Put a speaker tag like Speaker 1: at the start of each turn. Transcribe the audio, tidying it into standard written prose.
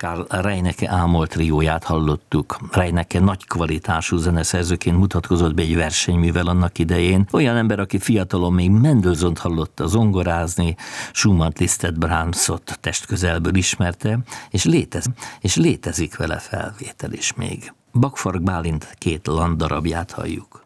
Speaker 1: Karl Reinecke Ámol trióját hallottuk. Reinecke nagy kvalitású zeneszerzőként mutatkozott be egy versenyművel annak idején. Olyan ember, aki fiatalon még Mendelssohnt hallotta zongorázni, Schumann, Lisztet, Brahmsot testközelből ismerte, és létezik vele felvétel is még. Bakfark Bálint 2 Land darabját halljuk.